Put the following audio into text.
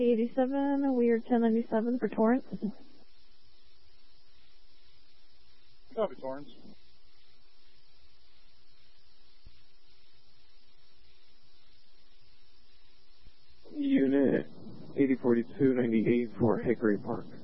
87, Weird 1097 for Torrance. Copy, Torrance. Unit 804298 for Hickory Park.